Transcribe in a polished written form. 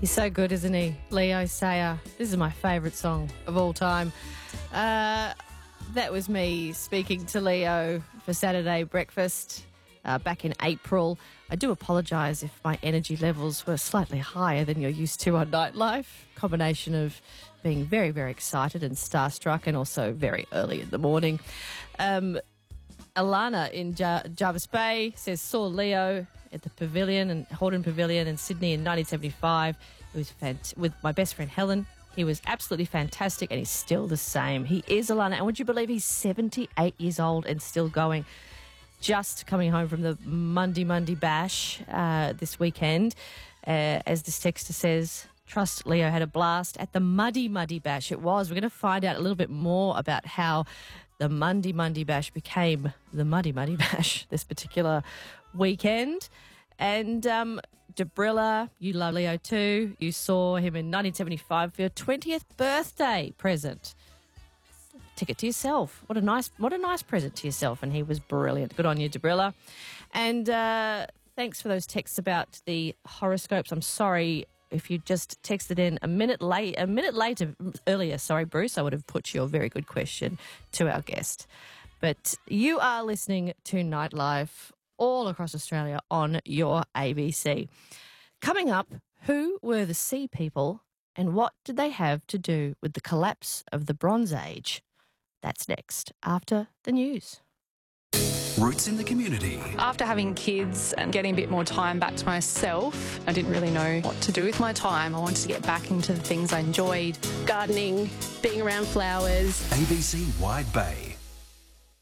He's so good, isn't he? Leo Sayer. This is my favourite song of all time. That was me speaking to Leo for Saturday breakfast back in April. I do apologise if my energy levels were slightly higher than you're used to on Nightlife. Combination of being very, very excited and starstruck, and also very early in the morning. Alana in Jarvis Bay says, saw Leo at the Pavilion and Hordern Pavilion in Sydney in 1975. It was with my best friend Helen. He was absolutely fantastic, and he's still the same. He is, Alana, and would you believe he's 78 years old and still going? Just coming home from the Monday Bash this weekend. As this texter says, trust Leo had a blast at the Muddy Bash. It was. We're going to find out a little bit more about how the Monday Bash became the Muddy Bash this particular weekend. And Debrilla, you love Leo too. You saw him in 1975 for your 20th birthday present. Ticket to yourself. What a nice present to yourself, and he was brilliant. Good on you, Debrilla. And thanks for those texts about the horoscopes. I'm sorry if you just texted in a minute earlier, Bruce, I would have put your very good question to our guest. But you are listening to Nightlife all across Australia on your ABC. Coming up, who were the Sea People and what did they have to do with the collapse of the Bronze Age? That's next, after the news. Roots in the community. After having kids and getting a bit more time back to myself, I didn't really know what to do with my time. I wanted to get back into the things I enjoyed. Gardening, being around flowers. ABC Wide Bay.